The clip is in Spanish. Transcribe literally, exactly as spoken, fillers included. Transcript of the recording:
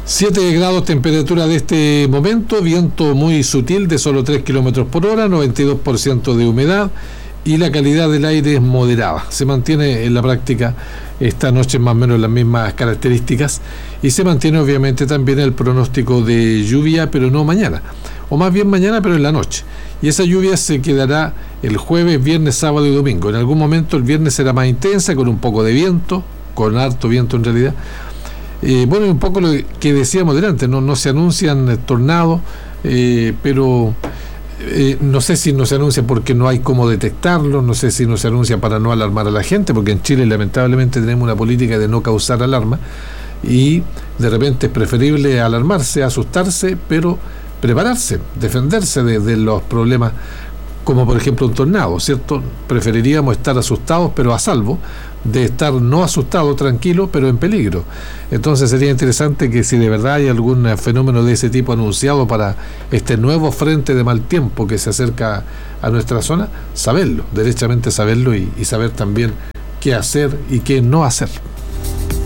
siete grados temperatura de este momento, viento muy sutil de solo tres kilómetros por hora, noventa y dos por ciento de humedad y la calidad del aire es moderada. Se mantiene en la práctica esta noche más o menos las mismas características y se mantiene obviamente también el pronóstico de lluvia, pero no mañana, o más bien mañana pero en la noche. Y esa lluvia se quedará el jueves, viernes, sábado y domingo. En algún momento el viernes será más intensa, con un poco de viento, con harto viento en realidad. Eh, bueno, un poco lo que decíamos delante, no, no se anuncian tornados, eh, pero eh, no sé si no se anuncia porque no hay cómo detectarlo, no sé si no se anuncia para no alarmar a la gente, porque en Chile lamentablemente tenemos una política de no causar alarma y de repente es preferible alarmarse, asustarse, pero prepararse, defenderse de, de los problemas, como por ejemplo un tornado, ¿cierto? Preferiríamos estar asustados pero a salvo de estar no asustado, tranquilo, pero en peligro. Entonces sería interesante que si de verdad hay algún fenómeno de ese tipo anunciado para este nuevo frente de mal tiempo que se acerca a nuestra zona, saberlo, derechamente saberlo y, y saber también qué hacer y qué no hacer.